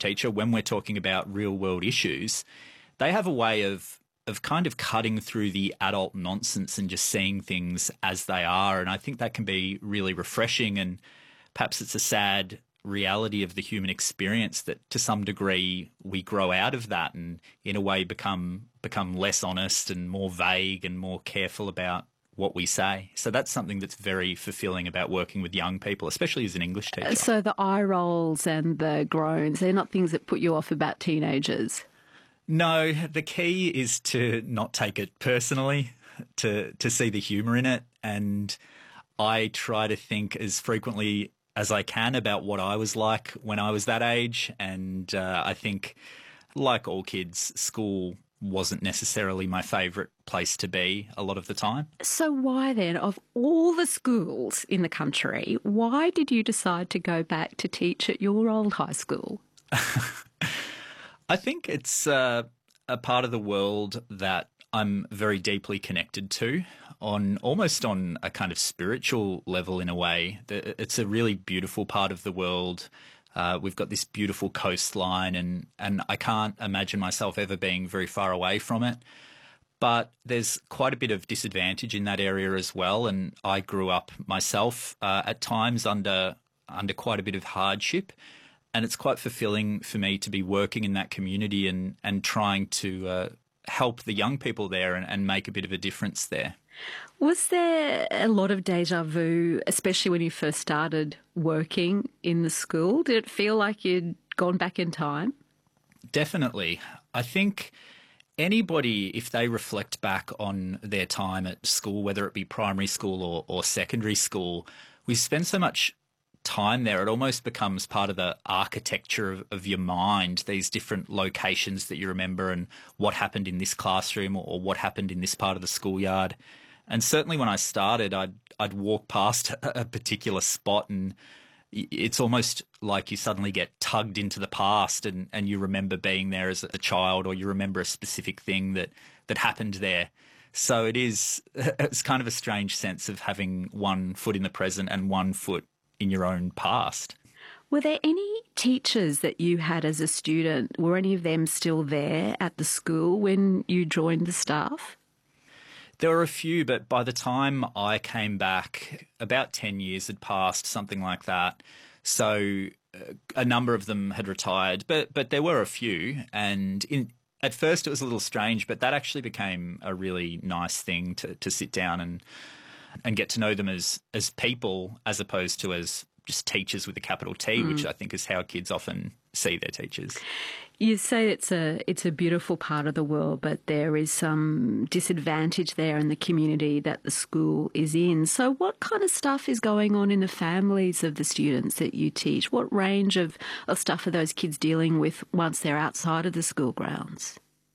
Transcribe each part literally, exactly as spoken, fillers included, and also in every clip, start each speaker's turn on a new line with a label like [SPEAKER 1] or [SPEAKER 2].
[SPEAKER 1] teacher, when we're talking about real world issues, they have a way of of kind of cutting through the adult nonsense and just seeing things as they are. And I think that can be really refreshing, and perhaps it's a sad reality of the human experience that to some degree we grow out of that and in a way become become less honest and more vague and more careful about what we say. So that's something that's very fulfilling about working with young people, especially as an English teacher.
[SPEAKER 2] So the eye rolls and the groans, they're not things that put you off about teenagers?
[SPEAKER 1] No, the key is to not take it personally, to to see the humour in it. And I try to think as frequently as I can about what I was like when I was that age. And uh, I think, like all kids, school wasn't necessarily my favourite place to be a lot of the time.
[SPEAKER 2] So why then, of all the schools in the country, why did you decide to go back to teach at your old high school?
[SPEAKER 1] I think it's uh, a part of the world that I'm very deeply connected to, on almost on a kind of spiritual level in a way. It's a really beautiful part of the world. Uh, we've got this beautiful coastline, and, and I can't imagine myself ever being very far away from it. But there's quite a bit of disadvantage in that area as well, and I grew up myself uh, at times under under quite a bit of hardship. And it's quite fulfilling for me to be working in that community and, and trying to uh, help the young people there and, and make a bit of a difference there.
[SPEAKER 2] Was there a lot of déjà vu, especially when you first started working in the school? Did it feel like you'd gone back in time?
[SPEAKER 1] Definitely. I think anybody, if they reflect back on their time at school, whether it be primary school or, or secondary school, we spend so much time there, it almost becomes part of the architecture of, of your mind, these different locations that you remember and what happened in this classroom or, or what happened in this part of the schoolyard. And certainly when I started, I'd, I'd walk past a, a particular spot and it's almost like you suddenly get tugged into the past and, and you remember being there as a child, or you remember a specific thing that, that happened there. So it is, it's kind of a strange sense of having one foot in the present and one foot in your own past.
[SPEAKER 2] Were there any teachers that you had as a student, were any of them still there at the school when you joined the staff?
[SPEAKER 1] There were a few, but by the time I came back, about ten years had passed, something like that. So uh, a number of them had retired, but but there were a few. And in, at first it was a little strange, but that actually became a really nice thing to, to sit down and and get to know them as as people as opposed to as just teachers with a capital T, mm. which I think is how kids often see their teachers.
[SPEAKER 2] You say it's a it's a beautiful part of the world, but there is some disadvantage there in the community that the school is in. So what kind of stuff is going on in the families of the students that you teach? What range of, of stuff are those kids dealing with once they're outside of the school grounds?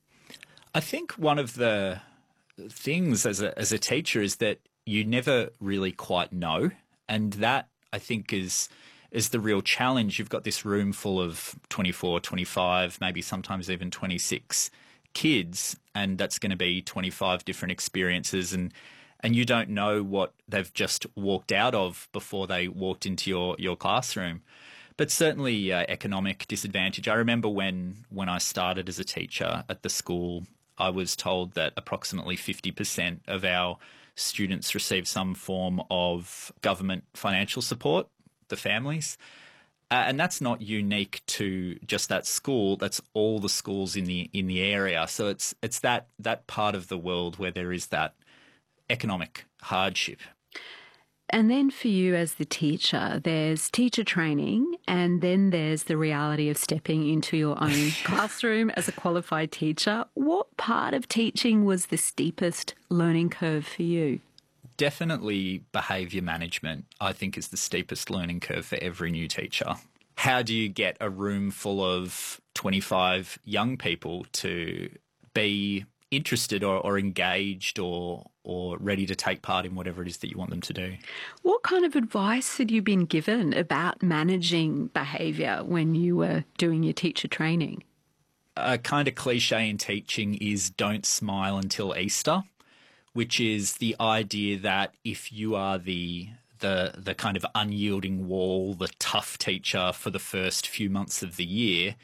[SPEAKER 1] I think one of the things as a as a teacher is that you never really quite know. And that, I think, is is the real challenge. You've got this room full of twenty-four, twenty-five, maybe sometimes even twenty-six kids, and that's going to be twenty-five different experiences. And and you don't know what they've just walked out of before they walked into your, your classroom. But certainly uh, economic disadvantage. I remember when, when I started as a teacher at the school, I was told that approximately fifty percent of our students receive some form of government financial support, the families. Uh, and that's not unique to just that school. That's all the schools in the in the area. So it's it's that that part of the world where there is that economic hardship.
[SPEAKER 2] And then for you as the teacher, there's teacher training, and then there's the reality of stepping into your own classroom as a qualified teacher. What part of teaching was the steepest learning curve for you?
[SPEAKER 1] Definitely behaviour management, I think, is the steepest learning curve for every new teacher. How do you get a room full of twenty-five young people to be interested or, or engaged or or ready to take part in whatever it is that you want them to do?
[SPEAKER 2] What kind of advice had you been given about managing behaviour when you were doing your teacher training?
[SPEAKER 1] A kind of cliche in teaching is don't smile until Easter, which is the idea that if you are the the the kind of unyielding wall, the tough teacher for the first few months of the year,